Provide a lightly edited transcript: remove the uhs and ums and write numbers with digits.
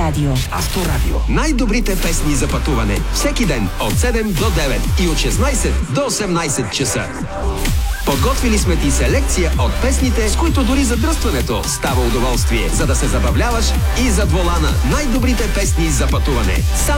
Авторадио. Авторадио. Най-добрите песни за пътуване. Всеки ден от 7 до 9 и от 16 до 18 часа. Подготвили сме ти селекция от песните, с които дори задръстването става удоволствие, за да се забавляваш и зад волана. Най-добрите песни за пътуване. Само